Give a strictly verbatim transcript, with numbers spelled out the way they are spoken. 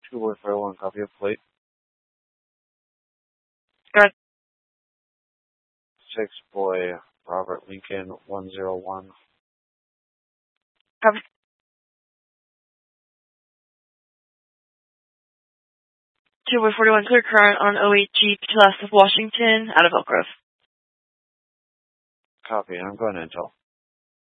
Two boy four one, copy of plate. Go ahead. Six boy Robert Lincoln one zero one. Copy. Two boy forty-one, clear current on oh eight G to last of Washington, out of Elk Grove. Copy, I'm going to Intel.